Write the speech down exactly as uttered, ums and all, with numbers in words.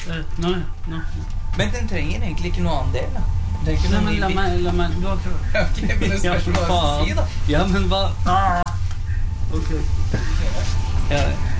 Uh, nå, nå. Men den trenger egentlig ikke noe annen del, da. Det er ikke Nei, noe men la ny meg, la meg, du har prøvd. Ok, men det spørs hva jeg skal si, da. Ja, men hva? Ok. Ja,